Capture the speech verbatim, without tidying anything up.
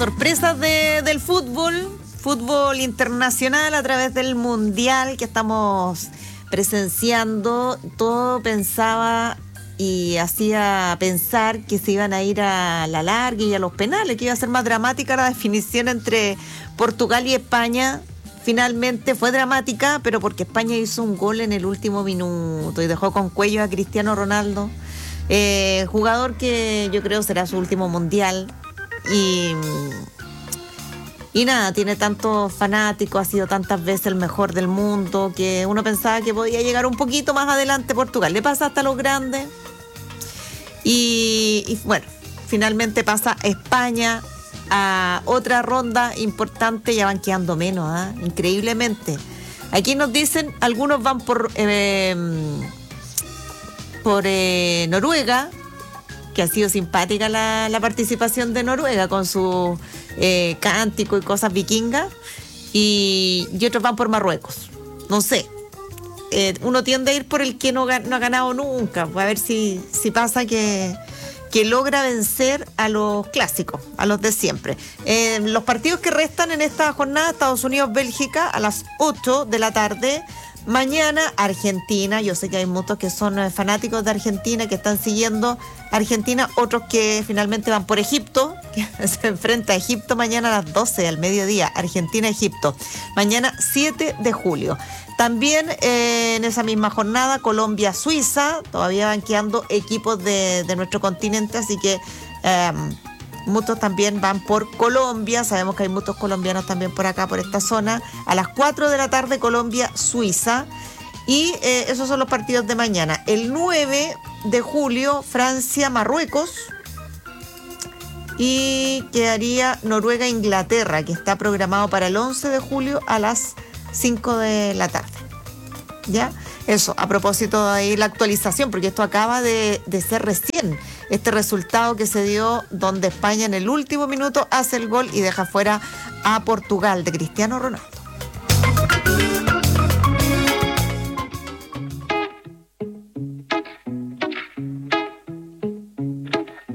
Sorpresas de, del fútbol, fútbol internacional a través del Mundial que estamos presenciando. Todo pensaba y hacía pensar que se iban a ir a la larga y a los penales, que iba a ser más dramática la definición entre Portugal y España. Finalmente fue dramática, pero porque España hizo un gol en el último minuto y dejó con cuello a Cristiano Ronaldo, eh, jugador que yo creo será su último mundial. Y, y nada, tiene tantos fanáticos, ha sido tantas veces el mejor del mundo, que uno pensaba que podía llegar un poquito más adelante Portugal. Le pasa hasta los grandes. Y, y bueno, finalmente pasa España a otra ronda importante. Ya van quedando menos, ¿eh? Increíblemente. Aquí nos dicen, algunos van por, eh, por eh, Noruega, que ha sido simpática la, la participación de Noruega con su eh, cántico y cosas vikingas, y, y otros van por Marruecos. No sé, eh, uno tiende a ir por el que no, no ha ganado nunca, a ver si, si pasa que, que logra vencer a los clásicos, a los de siempre. Eh, los partidos que restan en esta jornada: Estados Unidos-Bélgica a las ocho de la tarde. Mañana Argentina, yo sé que hay muchos que son fanáticos de Argentina, que están siguiendo Argentina, otros que finalmente van por Egipto, que se enfrenta a Egipto mañana a las doce al mediodía, Argentina-Egipto, mañana siete de julio. También eh, en esa misma jornada Colombia-Suiza, todavía van quedando equipos de, de nuestro continente, así que eh, muchos también van por Colombia. Sabemos que hay muchos colombianos también por acá, por esta zona. A las cuatro de la tarde, Colombia-Suiza. Y eh, esos son los partidos de mañana. El nueve de julio, Francia-Marruecos. Y quedaría Noruega-Inglaterra, que está programado para el once de julio a las cinco de la tarde. ¿Ya? Eso, a propósito de ahí la actualización, porque esto acaba de, de ser recién, este resultado que se dio donde España en el último minuto hace el gol y deja fuera a Portugal de Cristiano Ronaldo.